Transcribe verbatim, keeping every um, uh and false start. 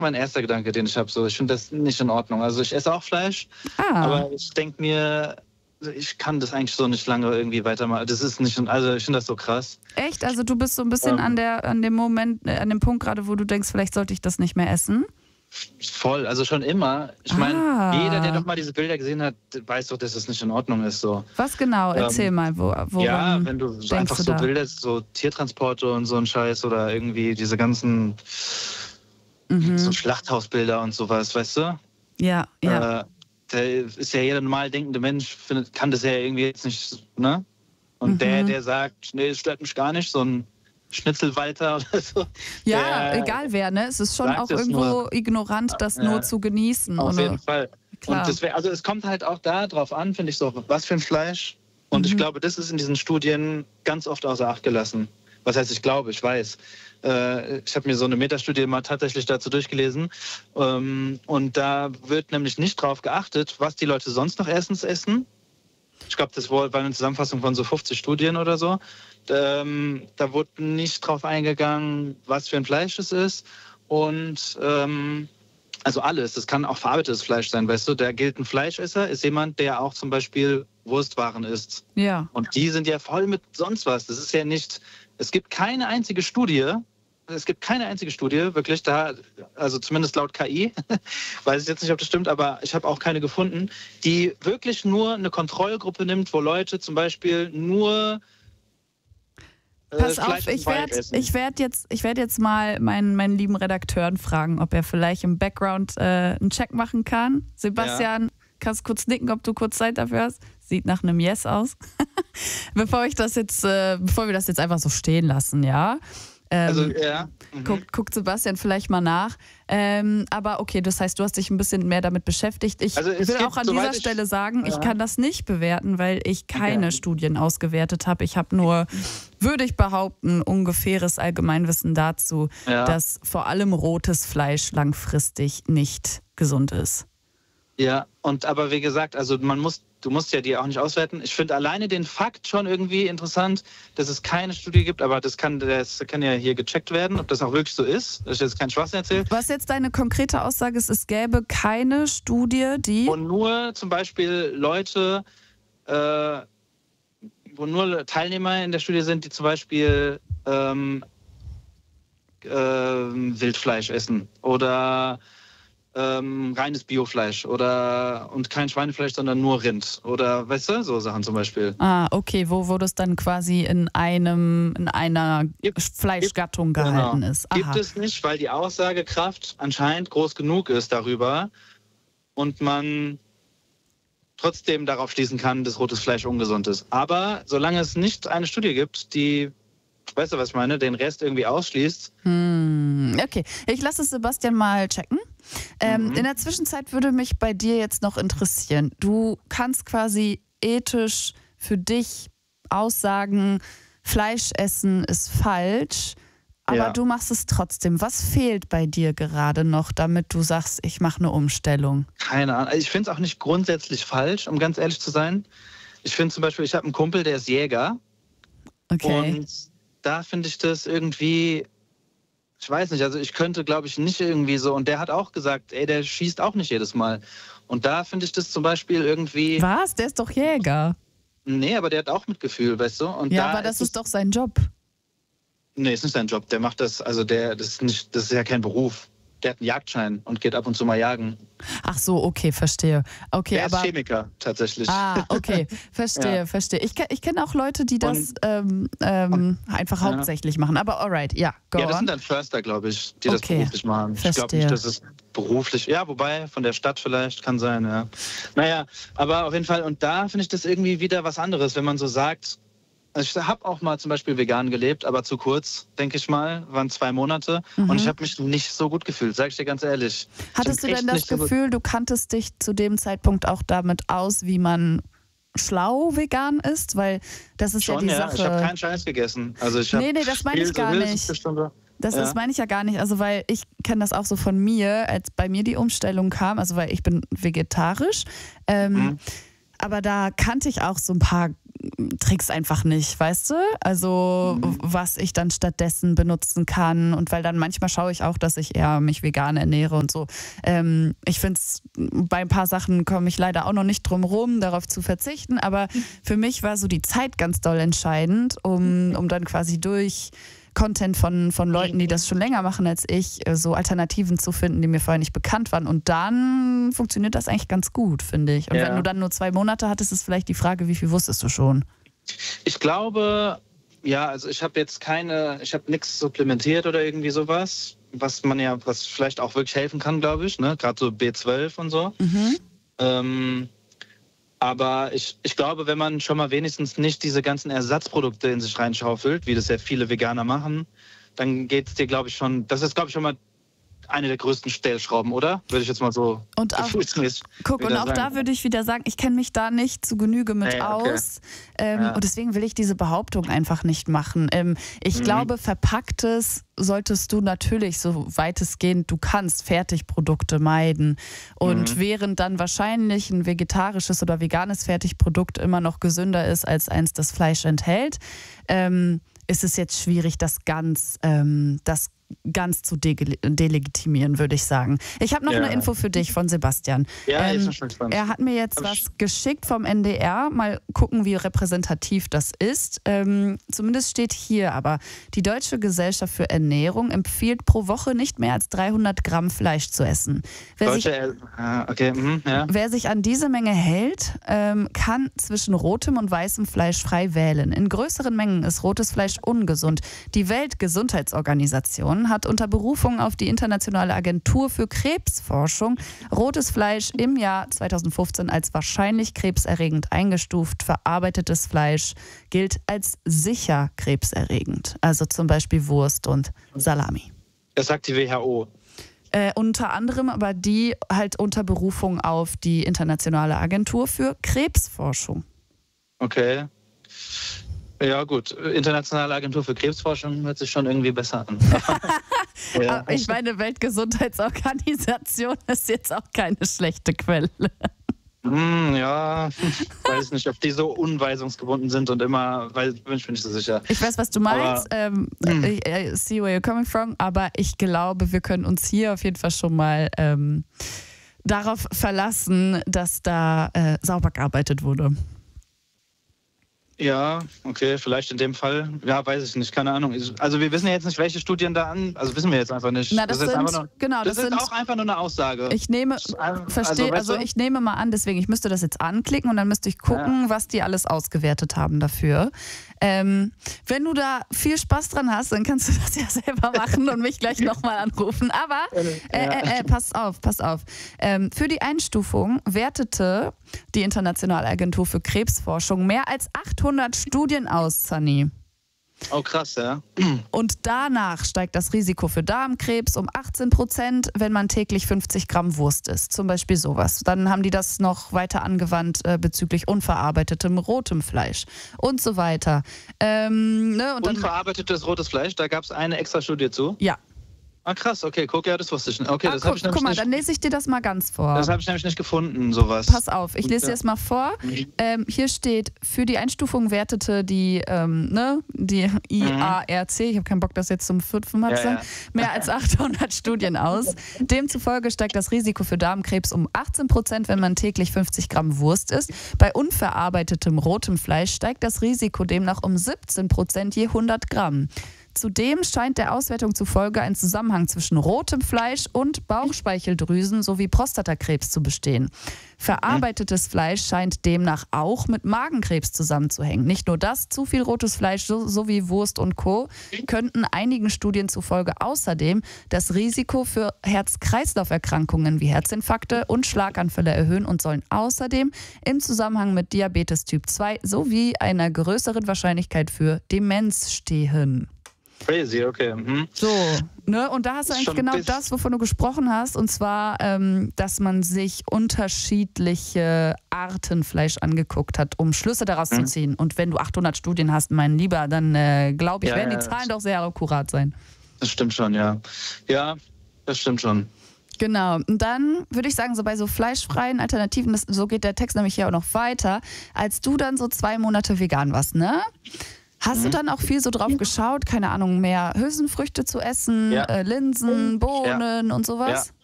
mein erster Gedanke, den ich habe. So, ich finde das nicht in Ordnung. Also ich esse auch Fleisch, Ah. aber ich denke mir, ich kann das eigentlich so nicht lange irgendwie weitermachen. Das ist nicht, also ich finde das so krass. Echt? Also du bist so ein bisschen ähm, an der, an dem Moment, äh, an dem Punkt gerade, wo du denkst, vielleicht sollte ich das nicht mehr essen? Voll, also schon immer. Ich meine, Ah. jeder, der doch mal diese Bilder gesehen hat, weiß doch, dass es nicht in Ordnung ist. So. Was genau? Erzähl Ähm, mal, wo, woran Ja, wenn du so einfach du so da? Bilder, so Tiertransporte und so ein Scheiß oder irgendwie diese ganzen Mhm. so Schlachthausbilder und sowas, weißt du? Ja, ja. Äh, der ist ja jeder normal denkende Mensch, findet, kann das ja irgendwie jetzt nicht, ne? Und Mhm. der, der sagt, nee, das stört mich gar nicht, so ein Schnitzelwalter oder so. Ja, der egal wer, ne? Es ist schon sagt auch es irgendwo nur. ignorant, das Ja. nur zu genießen. Auf ohne- jeden Fall. Klar. Und das wär, also es kommt halt auch da drauf an, finde ich so, was für ein Fleisch. Und Mhm. ich glaube, das ist in diesen Studien ganz oft außer Acht gelassen. Was heißt, ich glaube, ich weiß. Äh, ich habe mir so eine Metastudie mal tatsächlich dazu durchgelesen. Ähm, und da wird nämlich nicht drauf geachtet, was die Leute sonst noch erstens essen. Ich glaube, das war eine Zusammenfassung von so fünfzig Studien oder so. Ähm, da wurde nicht drauf eingegangen, was für ein Fleisch es ist. Und ähm, also alles. Das kann auch verarbeitetes Fleisch sein, weißt du. Der gilt ein Fleischesser, ist jemand, der auch zum Beispiel Wurstwaren isst. Ja. Und die sind ja voll mit sonst was. Das ist ja nicht, es gibt keine einzige Studie, es gibt keine einzige Studie, wirklich da, also zumindest laut K I, weiß ich jetzt nicht, ob das stimmt, aber ich habe auch keine gefunden, die wirklich nur eine Kontrollgruppe nimmt, wo Leute zum Beispiel nur äh, Pass Fleisch auf, und ich Fleisch werde essen. ich werd jetzt, ich werd jetzt mal meinen, meinen lieben Redakteuren fragen, ob er vielleicht im Background äh, einen Check machen kann. Sebastian, kannst du kurz nicken, ob du kurz Zeit dafür hast? Sieht nach einem Yes aus. bevor ich das jetzt, äh, bevor wir das jetzt einfach so stehen lassen, ja. Ähm, Also, ja. Mhm. Guckt, guckt Sebastian vielleicht mal nach. Ähm, aber okay, das heißt, du hast dich ein bisschen mehr damit beschäftigt. Ich Also es will gibt, auch an soweit dieser ich- Stelle sagen, ich Ja. kann das nicht bewerten, weil ich keine Okay. Studien ausgewertet habe. Ich habe nur, würde ich behaupten, ungefähres Allgemeinwissen dazu, Ja. dass vor allem rotes Fleisch langfristig nicht gesund ist. Ja, und aber wie gesagt, also man muss, du musst ja die auch nicht auswerten. Ich finde alleine den Fakt schon irgendwie interessant, dass es keine Studie gibt, aber das kann, das kann ja hier gecheckt werden, ob das auch wirklich so ist. Das ist jetzt kein Schwachsinn erzählt. Was jetzt deine konkrete Aussage ist, es gäbe keine Studie, die... Und nur zum Beispiel Leute, äh, wo nur Teilnehmer in der Studie sind, die zum Beispiel ähm, äh, Wildfleisch essen oder ähm, reines Biofleisch oder und kein Schweinefleisch, sondern nur Rind oder weißt du, so Sachen zum Beispiel. Ah, okay, wo, wo das dann quasi in einem, in einer Gibt- Fleischgattung Genau. gehalten ist. Aha. Gibt es nicht, weil die Aussagekraft anscheinend groß genug ist darüber und man trotzdem darauf schließen kann, dass rotes Fleisch ungesund ist. Aber solange es nicht eine Studie gibt, die, weißt du, was ich meine, den Rest irgendwie ausschließt. Hm, okay, ich lasse es Sebastian mal checken. Ähm, Mhm. In der Zwischenzeit würde mich bei dir jetzt noch interessieren. Du kannst quasi ethisch für dich aussagen, Fleisch essen ist falsch, aber Ja. du machst es trotzdem. Was fehlt bei dir gerade noch, damit du sagst, ich mache eine Umstellung? Keine Ahnung. Ich finde es auch nicht grundsätzlich falsch, um ganz ehrlich zu sein. Ich finde zum Beispiel, ich habe einen Kumpel, der ist Jäger. Okay. Und da finde ich das irgendwie, ich weiß nicht, also ich könnte, glaube ich, nicht irgendwie so, und der hat auch gesagt, ey, der schießt auch nicht jedes Mal. Und da finde ich das zum Beispiel irgendwie, Was? Der ist doch Jäger. nee, aber der hat auch Mitgefühl, weißt du? Und Ja, da aber das es- ist doch sein Job. Nee, ist nicht sein Job, der macht das, also der, das ist nicht, das ist ja kein Beruf. Der hat einen Jagdschein und geht ab und zu mal jagen. Ach so, okay, verstehe. Okay, Der ist aber Chemiker, tatsächlich. Ah, okay, verstehe, Ja. verstehe. Ich, ke- ich kenne auch Leute, die das Und- ähm, ähm, einfach Ja. hauptsächlich machen. Aber alright, ja, go Ja, das on. sind dann Förster, glaube ich, die Okay, das beruflich machen. Ich glaube verstehe. nicht, dass es beruflich, ja, wobei von der Stadt vielleicht, kann sein, ja. Naja, aber auf jeden Fall, und da finde ich das irgendwie wieder was anderes, wenn man so sagt, also ich habe auch mal zum Beispiel vegan gelebt, aber zu kurz, denke ich mal, waren zwei Monate Mhm. und ich habe mich nicht so gut gefühlt, sage ich dir ganz ehrlich. Ich Hattest hab du mich denn echt das nicht so gut- Gefühl, du kanntest dich zu dem Zeitpunkt auch damit aus, wie man schlau vegan ist? Weil das ist Schon, ja die ja, Sache. ich habe keinen Scheiß gegessen. Also ich habe Nee, nee, das meine ich viel gar so nicht. Hülsenfrüchte. Das Ja. ist, meine ich ja gar nicht. Also, weil ich kenne das auch so von mir, als bei mir die Umstellung kam, also weil ich bin vegetarisch. Ähm, Mhm. aber da kannte ich auch so ein paar Tricks einfach nicht, weißt du? Also mhm. was ich dann stattdessen benutzen kann und weil dann manchmal schaue ich auch, dass ich eher mich vegan ernähre und so. Ähm, ich finde es, bei ein paar Sachen komme ich leider auch noch nicht drum rum, darauf zu verzichten, aber für mich war so die Zeit ganz doll entscheidend, um, um dann quasi durch Content von, von Leuten, die das schon länger machen als ich, so Alternativen zu finden, die mir vorher nicht bekannt waren. Und dann funktioniert das eigentlich ganz gut, finde ich. Und ja. wenn du dann nur zwei Monate hattest, ist vielleicht die Frage, wie viel wusstest du schon? Ich glaube, ja, also ich habe jetzt keine, ich habe nichts supplementiert oder irgendwie sowas, was man ja, was vielleicht auch wirklich helfen kann, glaube ich, ne? Gerade so B zwölf und so. Mhm. Ähm, Aber ich, ich glaube, wenn man schon mal wenigstens nicht diese ganzen Ersatzprodukte in sich reinschaufelt, wie das ja viele Veganer machen, dann geht es dir, glaube ich, schon, das ist, glaube ich, schon mal eine der größten Stellschrauben, oder? Würde ich jetzt mal so und auch, guck, und auch sagen. Da würde ich wieder sagen, ich kenne mich da nicht zu Genüge mit hey, okay. aus. Ähm, ja. Und deswegen will ich diese Behauptung einfach nicht machen. Ähm, ich mhm. glaube, Verpacktes solltest du natürlich, so weitestgehend du kannst, Fertigprodukte meiden. Und mhm. während dann wahrscheinlich ein vegetarisches oder veganes Fertigprodukt immer noch gesünder ist als eins, das Fleisch enthält, ähm, ist es jetzt schwierig, das ganz, ähm, das ganz zu de delegitimieren, würde ich sagen. Ich habe noch ja. eine Info für dich von Sebastian. Ja, ähm, ist schon spannend. Er hat mir jetzt Hab was geschickt vom N D R. Mal gucken, wie repräsentativ das ist. Ähm, zumindest steht hier aber, die Deutsche Gesellschaft für Ernährung empfiehlt pro Woche nicht mehr als dreihundert Gramm Fleisch zu essen. Wer, Deutsche, sich, äh, okay. mhm, ja. wer sich an diese Menge hält, ähm, kann zwischen rotem und weißem Fleisch frei wählen. In größeren Mengen ist rotes Fleisch ungesund. Die Weltgesundheitsorganisation hat unter Berufung auf die Internationale Agentur für Krebsforschung rotes Fleisch im Jahr zweitausendfünfzehn als wahrscheinlich krebserregend eingestuft. Verarbeitetes Fleisch gilt als sicher krebserregend, also zum Beispiel Wurst und Salami. Das sagt die W H O. Äh, unter anderem aber die halt unter Berufung auf die Internationale Agentur für Krebsforschung. Okay. Ja gut, Internationale Agentur für Krebsforschung hört sich schon irgendwie besser an. ja. Ich meine, Weltgesundheitsorganisation ist jetzt auch keine schlechte Quelle. Hm, ja, weiß nicht, ob die so unweisungsgebunden sind und immer, weil bin ich mir nicht so sicher. Ich weiß, was du meinst. Aber, ähm, hm. I see where you're coming from, aber ich glaube, wir können uns hier auf jeden Fall schon mal ähm, darauf verlassen, dass da äh, sauber gearbeitet wurde. Ja, okay, vielleicht in dem Fall. Ja, weiß ich nicht, keine Ahnung. Also wir wissen ja jetzt nicht, welche Studien da an, also wissen wir jetzt einfach nicht. Na, das, das, ist, sind, nur, genau, das, das ist sind, auch einfach nur eine Aussage. Ich nehme, verstehe, also, also ich nehme mal an, deswegen, ich müsste das jetzt anklicken und dann müsste ich gucken, ja. was die alles ausgewertet haben dafür. Ähm, wenn du da viel Spaß dran hast, dann kannst du das ja selber machen und mich gleich nochmal anrufen. Aber äh, äh, äh, pass auf, pass auf. Ähm, für die Einstufung wertete die Internationale Agentur für Krebsforschung mehr als achthundert Studien aus, Sunny. Oh krass, ja. Und danach steigt das Risiko für Darmkrebs um achtzehn Prozent, wenn man täglich fünfzig Gramm Wurst isst. Zum Beispiel sowas. Dann haben die das noch weiter angewandt äh, bezüglich unverarbeitetem rotem Fleisch und so weiter. Ähm, ne, und dann, Unverarbeitetes rotes Fleisch, da gab es eine extra Studie zu? Ja. Ah krass, okay, guck, ja, das wusste ich nicht. Okay, ah, das guck, habe ich nämlich guck mal, nicht, dann lese ich dir das mal ganz vor. Das habe ich nämlich nicht gefunden, sowas. Pass auf, ich lese dir das mal vor. Mhm. Ähm, hier steht, für die Einstufung wertete die, ähm, ne, die I A R C, ich habe keinen Bock, das jetzt zum fünften Mal zu sagen, ja, ja. mehr als achthundert Studien aus. Demzufolge steigt das Risiko für Darmkrebs um achtzehn Prozent, wenn man täglich fünfzig Gramm Wurst isst. Bei unverarbeitetem rotem Fleisch steigt das Risiko demnach um siebzehn Prozent je hundert Gramm. Zudem scheint der Auswertung zufolge ein Zusammenhang zwischen rotem Fleisch und Bauchspeicheldrüsen sowie Prostatakrebs zu bestehen. Verarbeitetes Fleisch scheint demnach auch mit Magenkrebs zusammenzuhängen. Nicht nur das, zu viel rotes Fleisch sowie Wurst und Co. könnten einigen Studien zufolge außerdem das Risiko für Herz-Kreislauf-Erkrankungen wie Herzinfarkte und Schlaganfälle erhöhen und sollen außerdem im Zusammenhang mit Diabetes Typ zwei sowie einer größeren Wahrscheinlichkeit für Demenz stehen. Crazy, okay. Mhm. So, ne? Und da hast du eigentlich genau das, wovon du gesprochen hast, und zwar, ähm, dass man sich unterschiedliche Arten Fleisch angeguckt hat, um Schlüsse daraus mhm. zu ziehen. Und wenn du achthundert Studien hast, mein Lieber, dann äh, glaube ich, ja, werden die ja, Zahlen doch sehr akkurat sein. Das stimmt schon, ja. Ja, das stimmt schon. Genau. Und dann würde ich sagen, so bei so fleischfreien Alternativen, das, so geht der Text nämlich hier auch noch weiter, als du dann so zwei Monate vegan warst, ne? Hast mhm. du dann auch viel so drauf geschaut, keine Ahnung, mehr Hülsenfrüchte zu essen, ja. äh, Linsen, Bohnen ja. und sowas? Ja.